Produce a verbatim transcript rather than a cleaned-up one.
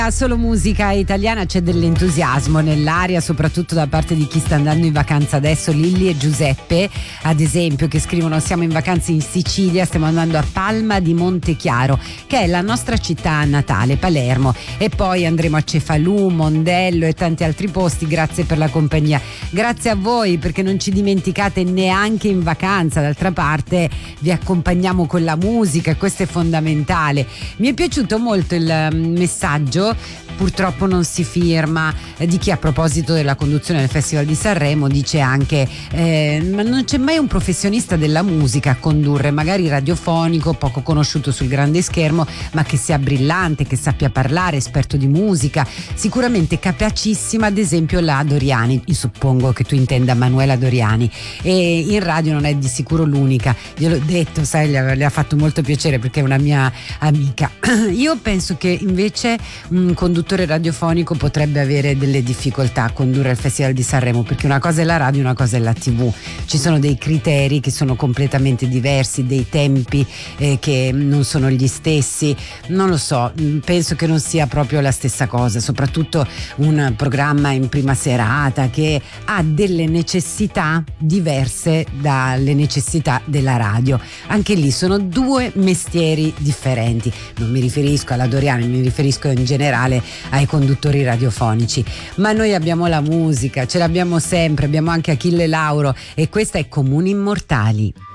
Solo musica italiana, c'è dell'entusiasmo nell'aria, soprattutto da parte di chi sta andando in vacanza adesso. Lilli e Giuseppe, ad esempio, che scrivono: siamo in vacanza in Sicilia, stiamo andando a Palma di Montechiaro, che è la nostra città natale, Palermo, e poi andremo a Cefalù, Mondello e tanti altri posti. Grazie per la compagnia, grazie a voi perché non ci dimenticate neanche in vacanza, d'altra parte vi accompagniamo con la musica e questo è fondamentale. Mi è piaciuto molto il messaggio, purtroppo non si firma, di chi a proposito della conduzione del Festival di Sanremo dice anche eh, ma non c'è mai un professionista della musica a condurre, magari radiofonico, poco conosciuto sul grande schermo, ma che sia brillante, che sappia parlare, esperto di musica, sicuramente capacissima, ad esempio la Doriani. Io suppongo che tu intenda Manuela Doriani, e in radio non è di sicuro l'unica, gliel'ho detto, sai, le ha fatto molto piacere perché è una mia amica. Io penso che invece un conduttore radiofonico potrebbe avere delle difficoltà a condurre il Festival di Sanremo, perché una cosa è la radio, una cosa è la tivù, ci sono dei criteri che sono completamente diversi, dei tempi eh, che non sono gli stessi, non lo so, penso che non sia proprio la stessa cosa, soprattutto un programma in prima serata che ha delle necessità diverse dalle necessità della radio. Anche lì sono due mestieri differenti, non mi riferisco alla Doriani, mi riferisco in generale ai conduttori radiofonici, ma noi abbiamo la musica, ce l'abbiamo sempre, abbiamo anche Achille Lauro, e questa è Comuni Immortali.